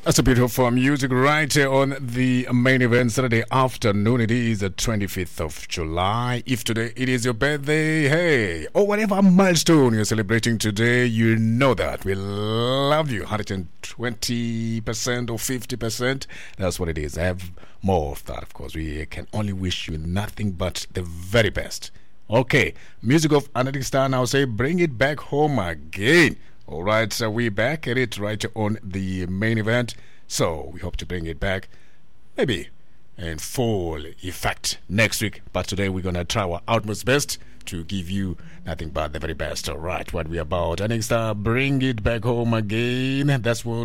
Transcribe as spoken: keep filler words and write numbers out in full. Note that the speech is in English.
That's a beautiful music right here on the main event Saturday afternoon. It is the twenty-fifth of July. If today it is your birthday, hey, or whatever milestone you're celebrating today, you know that we love you. one hundred twenty percent or fifty percent. That's what it is. I have more of that, of course. We can only wish you nothing but the very best. Okay, music of Another Star. Now say, bring it back home again. All right, so we're back at it right on the main event. So we hope to bring it back maybe in full effect next week. But today we're going to try our utmost best to give you nothing but the very best. All right, what we're about. Another Star, bring it back home again. That's what